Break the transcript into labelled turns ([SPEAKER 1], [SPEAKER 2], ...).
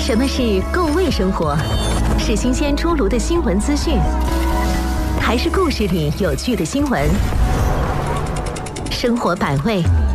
[SPEAKER 1] 什么是够味生活？是新鲜出炉的新闻资讯，还是故事里有趣的新闻？生活百味，